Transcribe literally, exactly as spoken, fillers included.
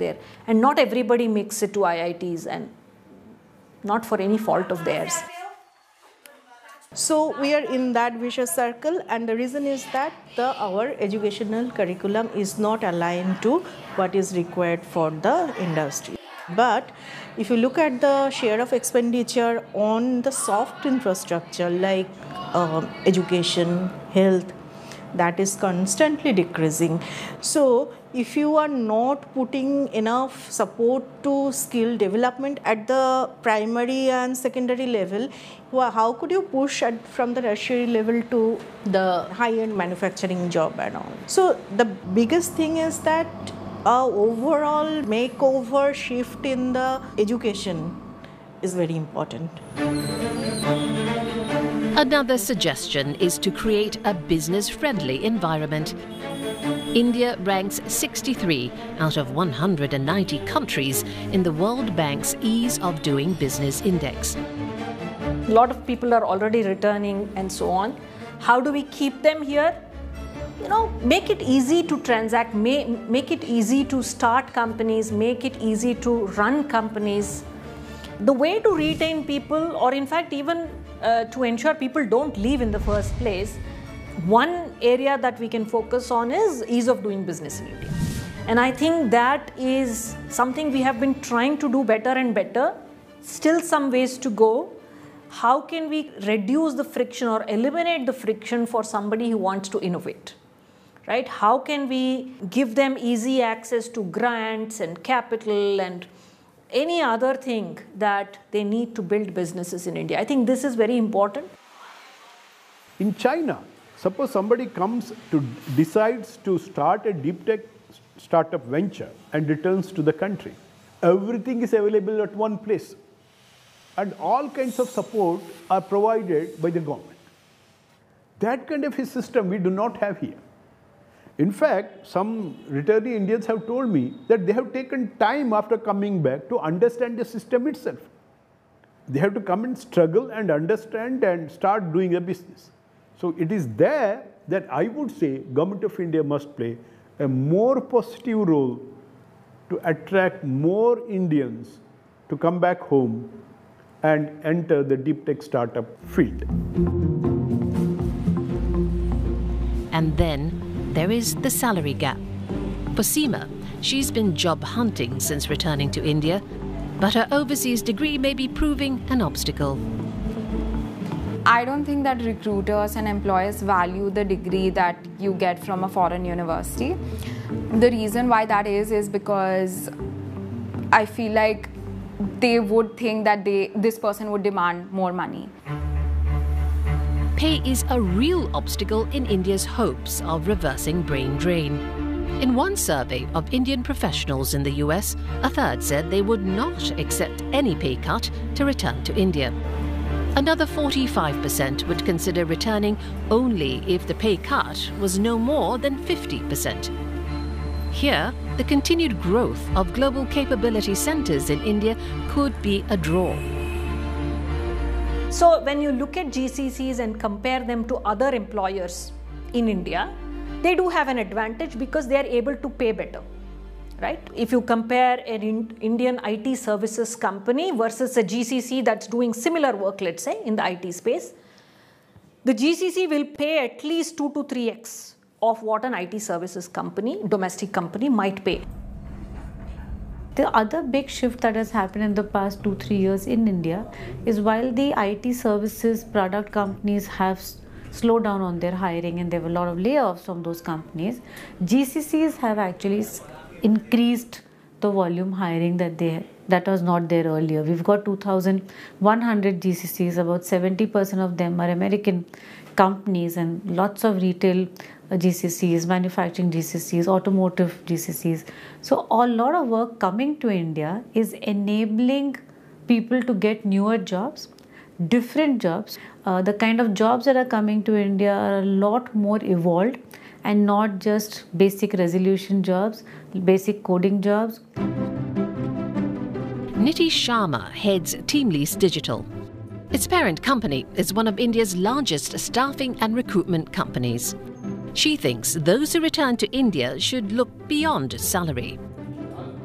there. And not everybody makes it to I I Ts, and not for any fault of theirs. So we are in that vicious circle, and the reason is that the our educational curriculum is not aligned to what is required for the industry. But if you look at the share of expenditure on the soft infrastructure like uh, education, health, that is constantly decreasing. So if you are not putting enough support to skill development at the primary and secondary level, well, how could you push at, from the tertiary level to the high-end manufacturing job and all? So the biggest thing is that a overall makeover shift in the education is very important. Another suggestion is to create a business-friendly environment. India ranks sixty-three out of one hundred ninety countries in the World Bank's Ease of Doing Business Index. A lot of people are already returning and so on. How do we keep them here? You know, make it easy to transact, make, make it easy to start companies, make it easy to run companies. The way to retain people, or in fact even uh, to ensure people don't leave in the first place, one area that we can focus on is ease of doing business in India. And I think that is something we have been trying to do better and better. Still some ways to go. How can we reduce the friction or eliminate the friction for somebody who wants to innovate? Right? How can we give them easy access to grants and capital and any other thing that they need to build businesses in India? I think this is very important. In China, suppose somebody comes to decides to start a deep tech startup venture and returns to the country. Everything is available at one place, and all kinds of support are provided by the government. That kind of a system we do not have here. In fact, some returnee Indians have told me that they have taken time after coming back to understand the system itself. They have to come and struggle and understand and start doing a business. So it is there that I would say Government of India must play a more positive role to attract more Indians to come back home and enter the deep tech startup field. And then there is the salary gap. For Seema, she's been job hunting since returning to India, but her overseas degree may be proving an obstacle. I don't think that recruiters and employers value the degree that you get from a foreign university. The reason why that is is because I feel like they would think that they, this person would demand more money. Pay is a real obstacle in India's hopes of reversing brain drain. In one survey of Indian professionals in the U S, a third said they would not accept any pay cut to return to India. Another forty-five percent would consider returning only if the pay cut was no more than fifty percent. Here, the continued growth of global capability centres in India could be a draw. So when you look at G C Cs and compare them to other employers in India, they do have an advantage because they are able to pay better, right? If you compare an in Indian I T services company versus a G C C that's doing similar work, let's say, in the I T space, the G C C will pay at least two to three X of what an I T services company, domestic company, might pay. The other big shift that has happened in the past two, three years in India is while the I T services product companies have slowed down on their hiring and there were a lot of layoffs from those companies, G C Cs have actually increased the volume hiring that they that was not there earlier. We've got two thousand one hundred G C Cs, about seventy percent of them are American companies, and lots of retail G C Cs, manufacturing G C Cs, automotive G C Cs. So a lot of work coming to India is enabling people to get newer jobs, different jobs. Uh, the kind of jobs that are coming to India are a lot more evolved and not just basic resolution jobs, basic coding jobs. Niti Sharma heads TeamLease Digital. Its parent company is one of India's largest staffing and recruitment companies. She thinks those who return to India should look beyond salary.